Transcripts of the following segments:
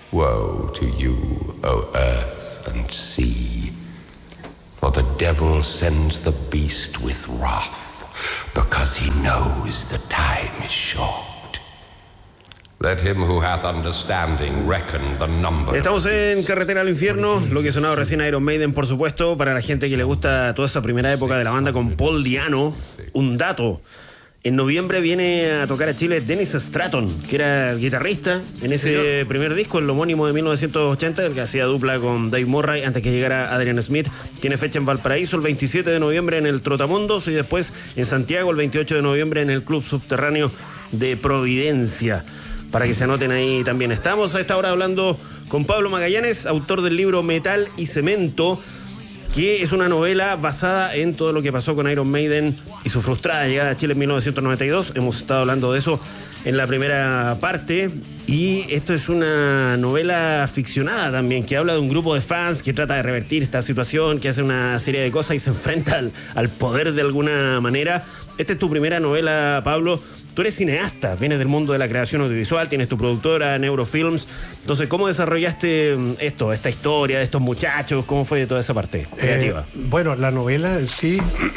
Woe to you, O earth and sea, for the devil sends the beast with wrath, because he knows the time is short. Let him who hath understanding reckon the number. Estamos en Carretera al Infierno, lo que sonaba recién Iron Maiden, por supuesto, para la gente que le gusta toda esa primera época de la banda con Paul Di'Anno. Un dato: en noviembre viene a tocar a Chile Dennis Stratton, que era el guitarrista en ese primer disco, el homónimo de 1980, el que hacía dupla con Dave Murray antes que llegara Adrian Smith. Tiene fecha en Valparaíso el 27 de noviembre en el Trotamundos y después en Santiago el 28 de noviembre en el Club Subterráneo de Providencia. Para que se anoten ahí también. Estamos a esta hora hablando con Pablo Magallanes, autor del libro Metal y Cemento, que es una novela basada en todo lo que pasó con Iron Maiden y su frustrada llegada a Chile en 1992. Hemos estado hablando de eso en la primera parte. Y esto es una novela ficcionada también, que habla de un grupo de fans que trata de revertir esta situación, que hace una serie de cosas y se enfrenta al poder de alguna manera. Esta es tu primera novela, Pablo. Tú eres cineasta, vienes del mundo de la creación audiovisual, tienes tu productora, Neurofilms. Entonces, ¿cómo desarrollaste esta historia de estos muchachos? ¿Cómo fue toda esa parte creativa? Bueno, la novela en sí,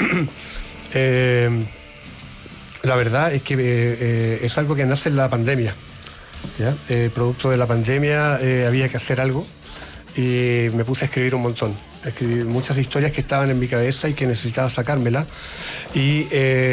la verdad es que es algo que nace en la pandemia, ¿ya? Producto de la pandemia había que hacer algo y me puse a escribir un montón. Escribí muchas historias que estaban en mi cabeza y que necesitaba sacármelas. Y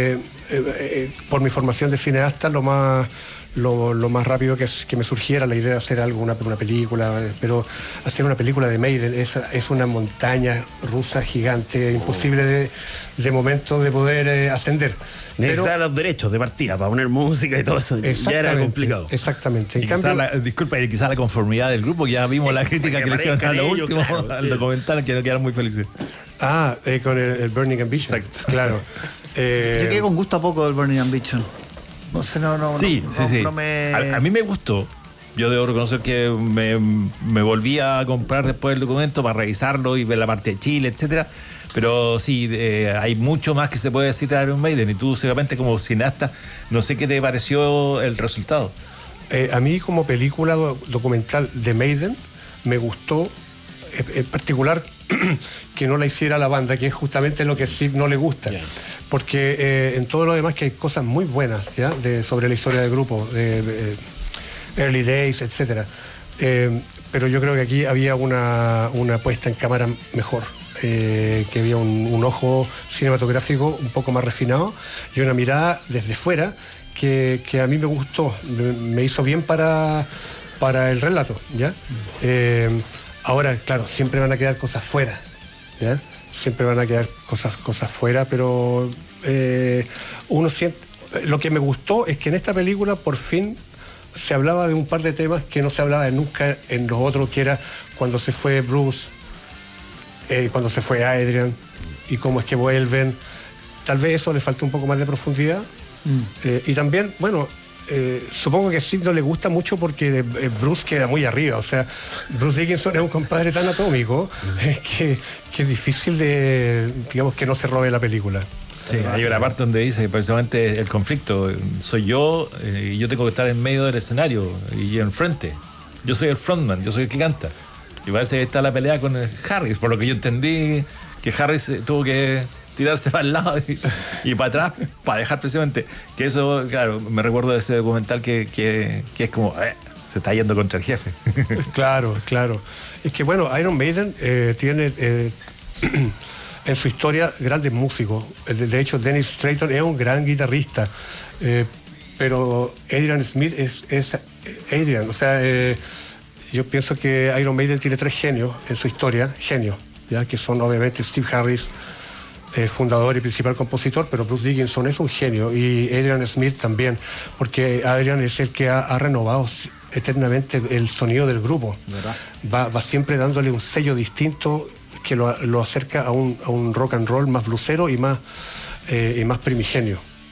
por mi formación de cineasta, lo más rápido que me surgiera la idea de hacer algo, una película, pero hacer una película de Maiden es una montaña rusa gigante, imposible de momento de poder ascender. Necesitaba los derechos de partida para poner música y todo eso. Ya era complicado. Exactamente. Y quizás la conformidad del grupo, que ya vimos la crítica que le hicieron a lo último, claro, al documental, que no quedaron muy felices. Con el Burning Ambition. Exacto. Claro. Yo quedé con gusto a poco del Burning Ambition. No sé, sí. No me... A mí me gustó. Yo debo reconocer que me volví a comprar después el documento para revisarlo y ver la parte de Chile, etcétera. Pero sí, hay mucho más que se puede decir de Iron Maiden. Y tú, seguramente, como cineasta, no sé qué te pareció el resultado. A mí, como película documental de Maiden, me gustó en particular que no la hiciera la banda, que es justamente lo que Steve no le gusta. Yeah. Porque en todo lo demás que hay cosas muy buenas, ¿ya? sobre la historia del grupo, de Early Days, etc. Pero yo creo que aquí había una puesta en cámara mejor. Que había un ojo cinematográfico un poco más refinado y una mirada desde fuera que a mí me gustó, me hizo bien para el relato, ¿ya? Ahora, claro, siempre van a quedar cosas fuera, ¿ya? Siempre van a quedar cosas fuera, pero uno siente... Lo que me gustó es que en esta película por fin se hablaba de un par de temas que no se hablaba nunca en los otros, que era cuando se fue Bruce, cuando se fue Adrian y cómo es que vuelven. Tal vez eso le falta un poco más de profundidad. Y también, bueno, supongo que a Steve no le gusta mucho porque Bruce queda muy arriba. O sea, Bruce Dickinson es un compadre tan atómico que es difícil digamos, que no se robe la película. Sí, hay una parte donde dice precisamente el conflicto. Soy yo y yo tengo que estar en medio del escenario y enfrente. Yo soy el frontman, yo soy el que canta. Y parece que está la pelea con el Harris, por lo que yo entendí, que Harris tuvo que tirarse para el lado y para atrás para dejar precisamente que eso, claro, me recuerdo de ese documental que es como se está yendo contra el jefe. Claro. Es que bueno, Iron Maiden tiene en su historia grandes músicos. De hecho, Dennis Stratton es un gran guitarrista, pero Adrian Smith es Adrian, o sea, yo pienso que Iron Maiden tiene 3 genios en su historia, ¿ya? Que son obviamente Steve Harris, fundador y principal compositor, pero Bruce Dickinson es un genio y Adrian Smith también, porque Adrian es el que ha renovado eternamente el sonido del grupo. Va siempre dándole un sello distinto que lo acerca a un rock and roll más blusero y más primigenio.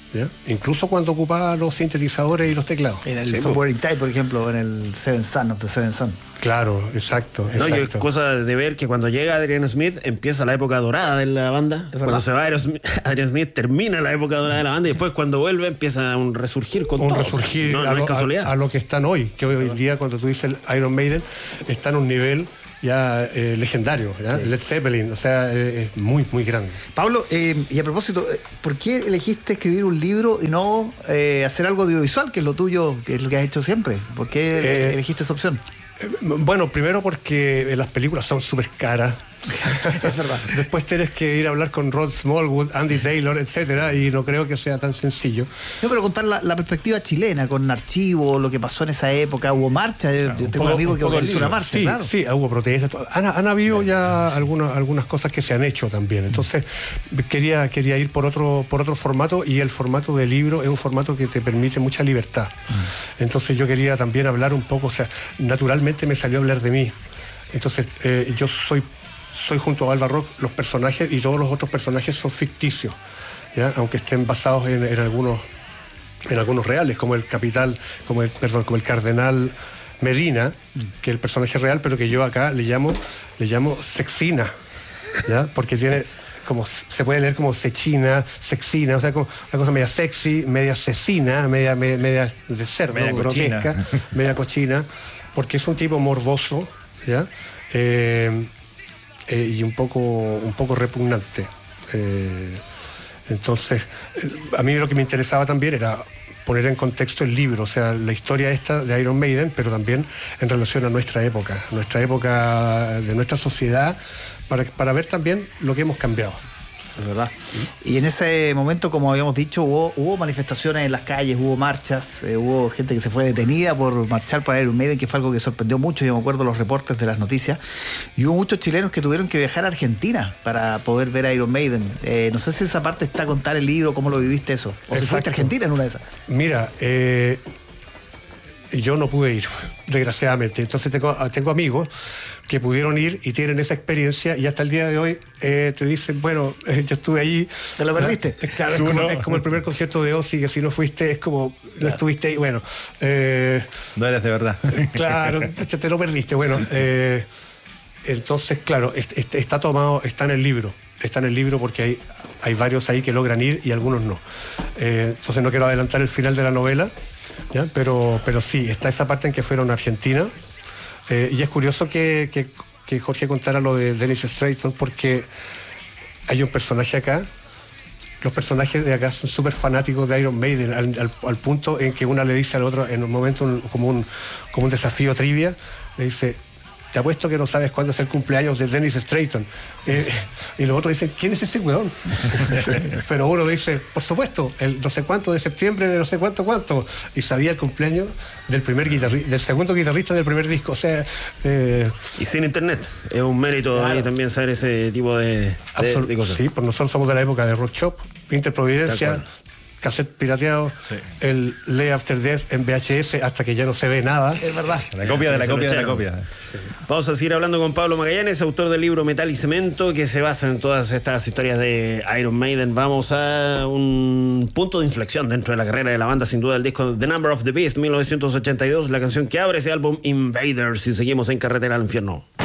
¿ya? Incluso cuando ocupaba los sintetizadores y los teclados. En el Somewhere in Time, por ejemplo, en el Seven Son of the Seven Son. Claro, exacto. No, y es exacto. cosa de ver que cuando llega Adrian Smith empieza la época dorada de la banda. Cuando se va Adrian Smith termina la época dorada de la banda y después cuando vuelve empieza un resurgir con Un todo. resurgir O sea, no es casualidad. a lo que están hoy, que hoy día cuando tú dices Iron Maiden está en un nivel ya legendario, ¿ya? Sí. Led Zeppelin, o sea, es muy, muy grande. Pablo, y a propósito, ¿por qué elegiste escribir un libro y no hacer algo audiovisual, que es lo tuyo, que es lo que has hecho siempre? ¿Por qué elegiste esa opción? Bueno, primero porque las películas son súper caras. Es verdad. Después tienes que ir a hablar con Rod Smallwood, Andy Taylor, etcétera, y no creo que sea tan sencillo. No, pero contar la perspectiva chilena, con archivo, lo que pasó en esa época. Hubo marcha, yo tengo un amigo que organizó una marcha. Sí, claro. Sí, hubo protestas. Han habido ya algunas cosas que se han hecho también. Entonces, quería ir por otro formato, y el formato de libro es un formato que te permite mucha libertad. Entonces, yo quería también hablar un poco, o sea, naturalmente me salió a hablar de mí. Entonces, yo soy junto a Alba Rock, los personajes y todos los otros personajes son ficticios, ¿ya? Aunque estén basados en algunos reales, como el cardenal Medina, que es el personaje real, pero que yo acá le llamo Sexina, ¿ya? Porque tiene como, se puede leer como sexina, o sea, como una cosa media sexy, media asesina, media de cerdo, media grotesca, media cochina, porque es un tipo morboso, ¿ya? Y un poco repugnante. Entonces, a mí lo que me interesaba también era poner en contexto el libro, o sea, la historia esta de Iron Maiden, pero también en relación a nuestra época de nuestra sociedad, para ver también lo que hemos cambiado. Es verdad. Y en ese momento, como habíamos dicho, hubo manifestaciones en las calles, hubo marchas, hubo gente que se fue detenida por marchar para Iron Maiden, que fue algo que sorprendió mucho. Yo me acuerdo los reportes de las noticias. Y hubo muchos chilenos que tuvieron que viajar a Argentina para poder ver a Iron Maiden. No sé si esa parte está a contar el libro, cómo lo viviste eso. O si fuiste a Argentina en una de esas. Mira, yo no pude ir, desgraciadamente. Entonces tengo amigos que pudieron ir y tienen esa experiencia, y hasta el día de hoy te dicen, bueno, yo estuve allí. ¿Te lo perdiste? Claro, es como el primer concierto de Ozzy, que si no fuiste, es como, no estuviste ahí. Bueno, no eres de verdad. Claro, te lo perdiste. Bueno, entonces, claro, está en el libro. Está en el libro porque hay varios ahí que logran ir y algunos no. Entonces no quiero adelantar el final de la novela, ¿ya? Pero sí, está esa parte en que fueron a Argentina. Y es curioso que Jorge contara lo de Dennis Stratton, porque hay un personaje acá. Los personajes de acá son súper fanáticos de Iron Maiden, al punto en que una le dice al otro, en un momento como un desafío trivia, le dice: te apuesto que no sabes cuándo es el cumpleaños de Dennis Stratton. Y los otros dicen: ¿quién es ese weón? Pero uno dice: por supuesto, el no sé cuánto de septiembre de no sé cuánto. Y sabía el cumpleaños del segundo guitarrista del primer disco. O sea, y sin internet. Es un mérito, claro, ahí también saber ese tipo de cosas. Sí, pues nosotros somos de la época de Rock Shop, Interprovidencia, cassette pirateado, sí, el Lay After Death en VHS hasta que ya no se ve nada. Es verdad. La copia de la copia de la copia. Sí. Vamos a seguir hablando con Pablo Magallanes, autor del libro Metal y Cemento, que se basa en todas estas historias de Iron Maiden. Vamos a un punto de inflexión dentro de la carrera de la banda, sin duda el disco The Number of the Beast, 1982, la canción que abre ese álbum Invaders, y seguimos en Carretera al Infierno.